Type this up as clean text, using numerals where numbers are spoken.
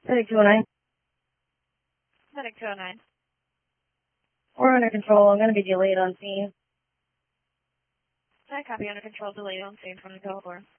Medic 209. Medic 209. We're under control. I'm going to be delayed on scene. I copy, under control, delayed on scene from the code 4.